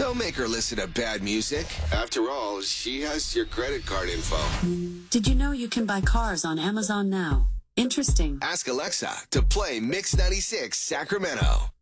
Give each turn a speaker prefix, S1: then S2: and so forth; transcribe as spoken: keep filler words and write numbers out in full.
S1: Don't make her listen to bad music. After all, she has your credit card info.
S2: Did you know you can buy cars on Amazon now? Interesting.
S1: Ask Alexa to play Mix ninety-six Sacramento.